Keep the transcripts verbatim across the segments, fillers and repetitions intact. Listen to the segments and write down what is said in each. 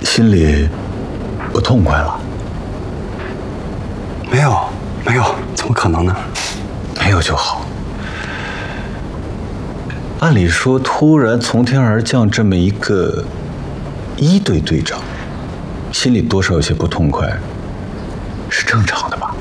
心里不痛快了？ 没有，没有，怎么可能呢？ 没有就好。按理说，突然从天而降这么一个一队队长，心里多少有些不痛快，是正常的吧？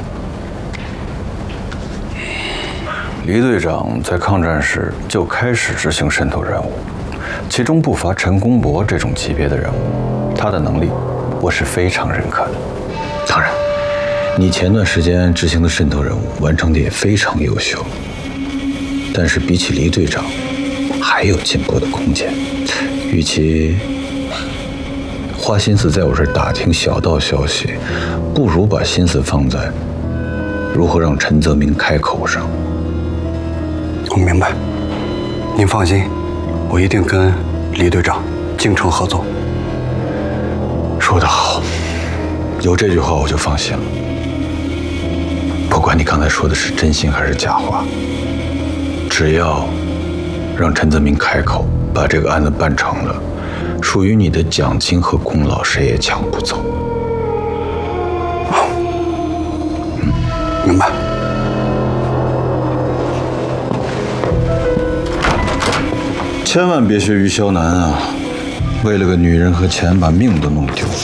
黎队长在抗战时就开始执行渗透任务，其中不乏陈公博这种级别的人物，他的能力我是非常认可的。当然，你前段时间执行的渗透任务完成的也非常优秀，但是比起黎队长，还有进步的空间。与其花心思在我这儿打听小道消息，不如把心思放在如何让陈泽明开口上。 我明白，您放心，我一定跟黎队长精诚合作。 说得好，有这句话我就放心了。不管你刚才说的是真心还是假话，只要让陈泽明开口，把这个案子办成了，属于你的奖金和功劳谁也抢不走。 嗯，明白。 千万别学于肖楠啊，为了个女人和钱把命都弄丢了。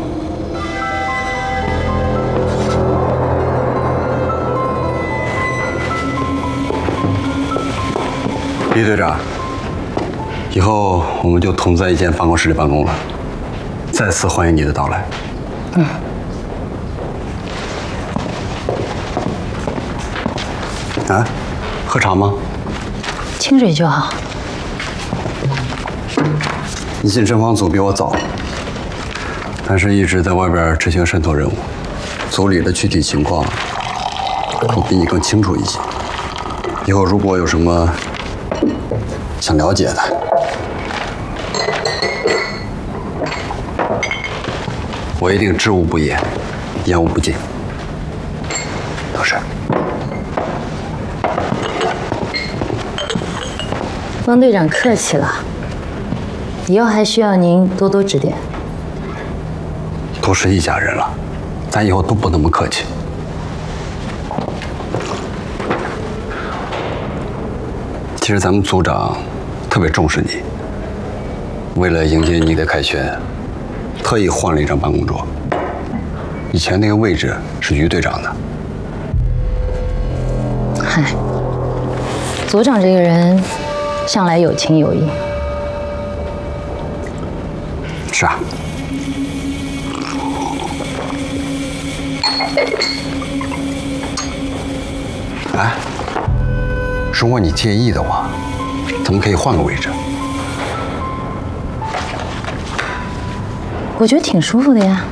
黎队长，以后我们就同在一间办公室里办公了。再次欢迎你的到来。嗯。啊，喝茶吗？ 清水就好。 你进侦防组比我早，但是一直在外边执行渗透任务，组里的具体情况我比你更清楚一些。以后如果有什么想了解的，我一定知无不言，言无不尽。 都是。 汪队长客气了，以后还需要您多多指点。 都是一家人了，咱以后都不那么客气。其实咱们组长特别重视你，为了迎接你的凯旋，特意换了一张办公桌。以前那个位置是于队长的。 嗨，组长这个人向来有情有义。 是啊。哎，如果你介意的话，咱们可以换个位置。 我觉得挺舒服的呀。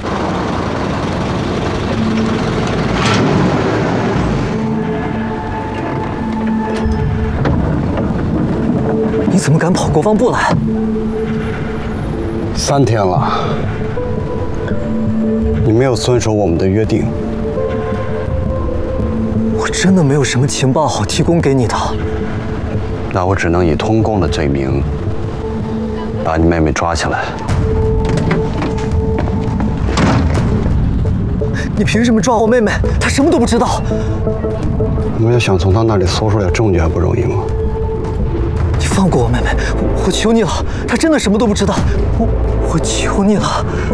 你怎么敢跑国防部来？ 三天了，你没有遵守我们的约定。 我真的没有什么情报好提供给你的。 那我只能以通共的罪名把你妹妹抓起来。 你凭什么抓我妹妹？她什么都不知道。 我们要想从她那里搜出来证据还不容易吗？ 你放过我妹妹，我求你了，她真的什么都不知道。我我求你了。